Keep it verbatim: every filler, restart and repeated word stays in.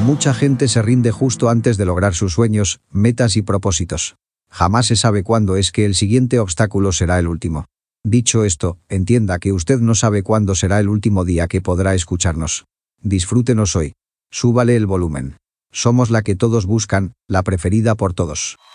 Mucha gente se rinde justo antes de lograr sus sueños, metas y propósitos. Jamás se sabe cuándo es que el siguiente obstáculo será el último. Dicho esto, entienda que usted no sabe cuándo será el último día que podrá escucharnos. Disfrútenos hoy. Súbale el volumen. Somos la que todos buscan, la preferida por todos.